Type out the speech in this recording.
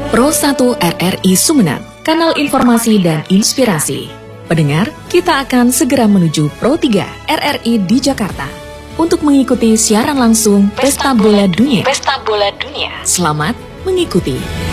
Pro 1 RRI Sumeneb, kanal informasi dan inspirasi. Pendengar, kita akan segera menuju Pro 3 RRI di Jakarta untuk mengikuti siaran langsung Pesta Bola Dunia. Selamat mengikuti.